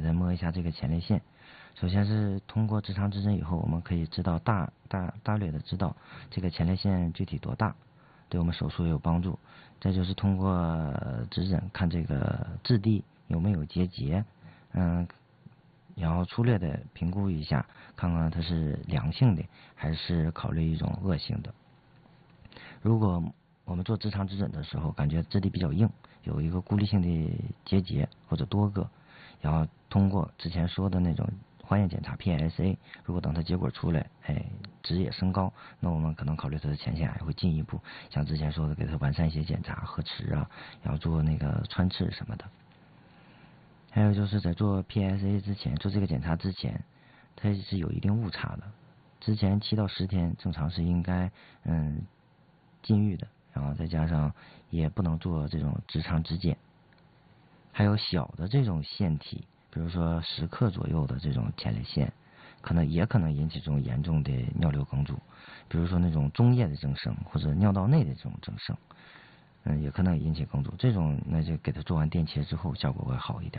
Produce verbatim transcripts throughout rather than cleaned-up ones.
再摸一下这个前列腺。首先是通过直肠指诊以后，我们可以知道大大大略的知道这个前列腺具体多大，对我们手术也有帮助。再就是通过指诊看这个质地有没有结节，嗯，然后粗略的评估一下，看看它是良性的还是考虑一种恶性的。如果我们做直肠指诊的时候，感觉质地比较硬，有一个孤立性的结节或者多个，然后通过之前说的那种化验检查 P S A， 如果等它结果出来，哎，值也升高，那我们可能考虑它的前腺癌会进一步，像之前说的给它完善一些检查，核磁啊，然后做那个穿刺什么的。还有就是在做 P S A 之前，做这个检查之前，它是有一定误差的。之前七到十天正常是应该嗯禁欲的，然后再加上也不能做这种直肠指检。还有小的这种腺体，比如说十克左右的这种前列腺，可能也可能引起这种严重的尿流梗阻，比如说那种中叶的增生或者尿道内的这种增生，嗯，也可能引起梗阻。这种那就给它做完电切之后，效果会好一点。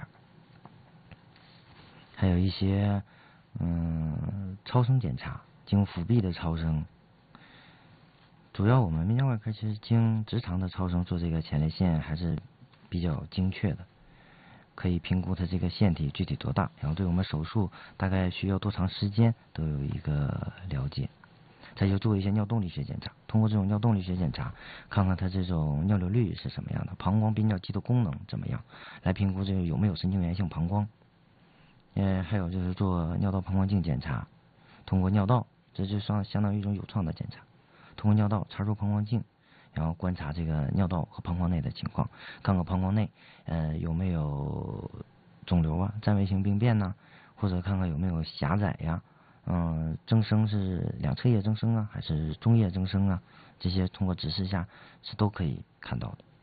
还有一些嗯超声检查，经腹壁的超声，主要我们泌尿外科其实经直肠的超声做这个前列腺还是比较精确的，可以评估它这个腺体具体多大，然后对我们手术大概需要多长时间都有一个了解。再就做一些尿动力学检查，通过这种尿动力学检查，看看它这种尿流率是什么样的，膀胱憋尿肌的功能怎么样，来评估这个有没有神经源性膀胱。呃，还有就是做尿道膀胱镜检查，通过尿道，这就相相当于一种有创的检查，通过尿道插入膀胱镜，然后观察这个尿道和膀胱内的情况，看看膀胱内呃有没有肿瘤啊、占位性病变呐、啊，或者看看有没有狭窄呀、啊，嗯，增生是两侧叶增生啊，还是中叶增生啊，这些通过指示下是都可以看到的。